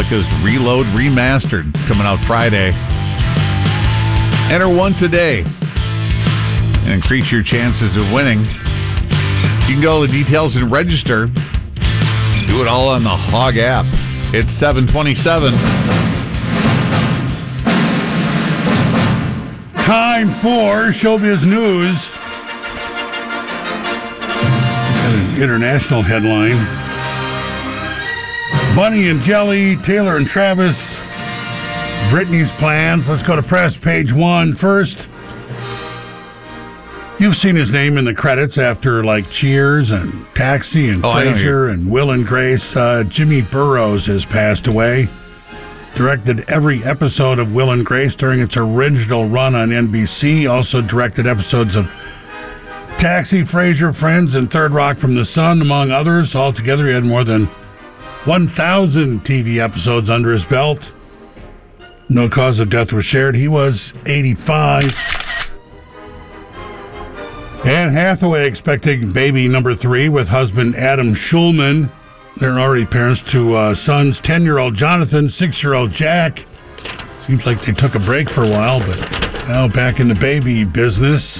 Metallica's Reload Remastered, coming out Friday. Enter once a day and increase your chances of winning. You can get all the details and register. Do it all on the Hog app. It's 7:27. Time for Showbiz News. Got an international headline. Bunny and Jelly, Taylor and Travis, Britney's plans. Let's go to press page 1 first. You've seen his name in the credits after like Cheers and Taxi and Frasier and Will and Grace. Jimmy Burrows has passed away. Directed every episode of Will and Grace during its original run on NBC. Also directed episodes of Taxi, Frasier, Friends, and Third Rock from the Sun, among others. Altogether, he had more than 1,000 TV episodes under his belt. No cause of death was shared. He was 85. Anne Hathaway expecting baby number 3 with husband Adam Schulman. They're already parents to sons, 10-year-old Jonathan, 6-year-old Jack. Seems like they took a break for a while, but now back in the baby business.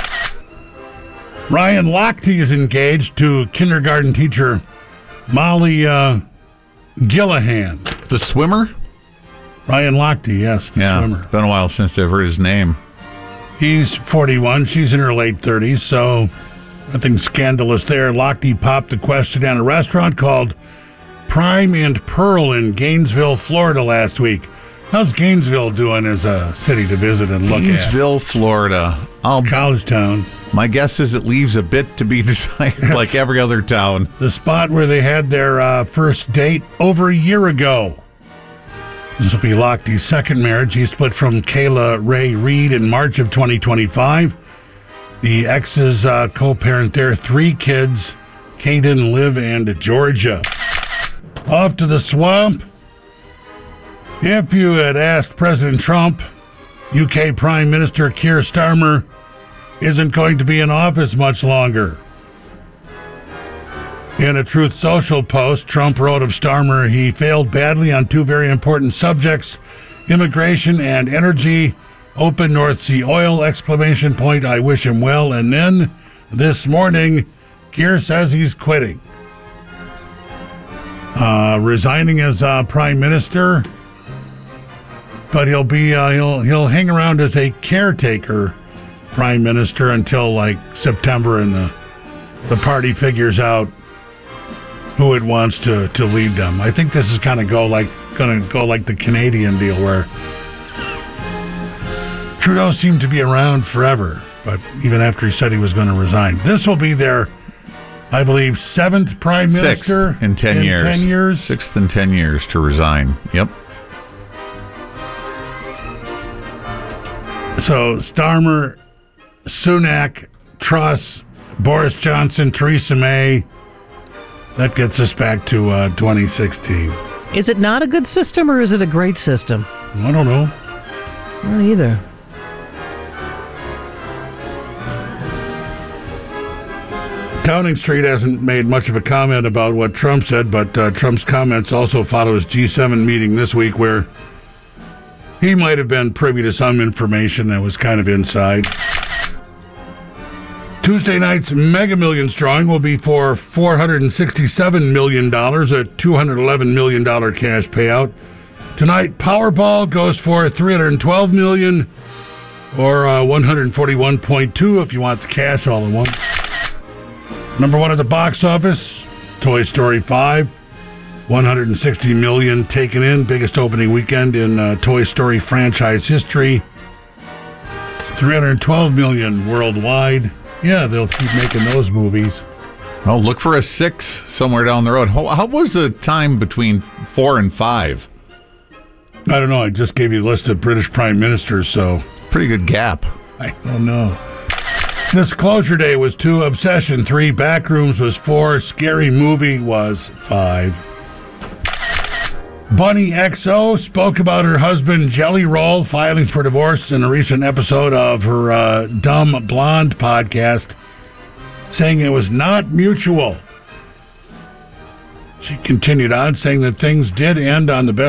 Ryan Lochte is engaged to kindergarten teacher Molly Gillihan. The swimmer? Ryan Lochte, yes, the swimmer. Been a while since I've heard his name. He's 41. She's in her late 30s, so nothing scandalous there. Lochte popped the question at a restaurant called Prime and Pearl in Gainesville, Florida last week. How's Gainesville doing as a city to visit and look at? Gainesville, Florida. College town. My guess is it leaves a bit to be decided, like every other town. The spot where they had their first date over a year ago. This will be Lochte's second marriage. He split from Kayla Ray Reed in March of 2025. The exes co-parent their 3 kids, Caden, Liv, and Georgia. Off to the swamp. If you had asked President Trump, UK Prime Minister Keir Starmer isn't going to be in office much longer. In a Truth Social post, Trump wrote of Starmer, he failed badly on 2 very important subjects, immigration and energy. Open North Sea oil, exclamation point, I wish him well. And then this morning, Keir says he's quitting. Resigning as prime minister, but he'll be he'll hang around as a caretaker prime minister until like September, and the party figures out who it wants to lead them. I think this is kind of going to go like the Canadian deal, where Trudeau seemed to be around forever, but even after he said he was going to resign. This will be their, I believe, 7th prime minister 6th in 10 years. 10 years. 6th in 10 years to resign. Yep. So Starmer, Sunak, Truss, Boris Johnson, Theresa May. That gets us back to 2016. Is it not a good system, or is it a great system? I don't know. Not either. Downing Street hasn't made much of a comment about what Trump said, but Trump's comments also follow his G7 meeting this week, where he might have been privy to some information that was kind of inside. Tuesday night's Mega Millions drawing will be for $467 million, a $211 million cash payout. Tonight, Powerball goes for $312 million, or 141.2 if you want the cash all at once. Number 1 at the box office, Toy Story 5. $160 million taken in, biggest opening weekend in Toy Story franchise history. $312 million worldwide. Yeah, they'll keep making those movies. Oh, look for a 6 somewhere down the road. How was the time between 4 and 5? I don't know. I just gave you a list of British prime ministers, so... Pretty good gap. I don't know. Disclosure Day was 2, Obsession 3, Backrooms was 4, Scary Movie was 5. Bunny XO spoke about her husband Jelly Roll filing for divorce in a recent episode of her Dumb Blonde podcast, saying it was not mutual. She continued on, saying that things did end on the best